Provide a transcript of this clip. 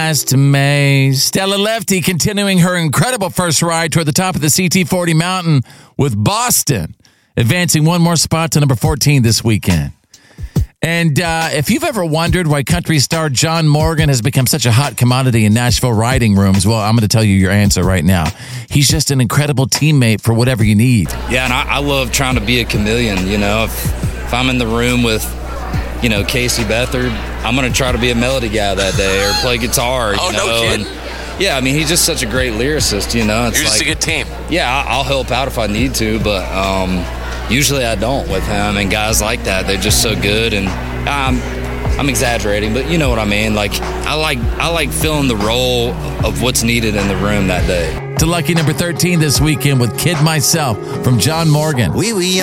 last May. Stella Lefty continuing her incredible first ride toward the top of the CT40 mountain with Boston, advancing one more spot to number 14 this weekend. And if you've ever wondered why country star John Morgan has become such a hot commodity in Nashville riding rooms, well, I'm going to tell you your answer right now. He's just an incredible teammate for whatever you need. Yeah, and I love trying to be a chameleon, you know. If I'm in the room with, you know, Casey Beathard, I'm going to try to be a melody guy that day or play guitar, you know. No kidding. And, yeah, I mean, he's just such a great lyricist, you know. It's You're just like, a good team. Yeah, I'll help out if I need to, but usually I don't with him. And guys like that, they're just so good. And I'm exaggerating, but you know what I mean. Like I like filling the role of what's needed in the room that day. To lucky number 13 this weekend with Kid Myself from John Morgan. We were young.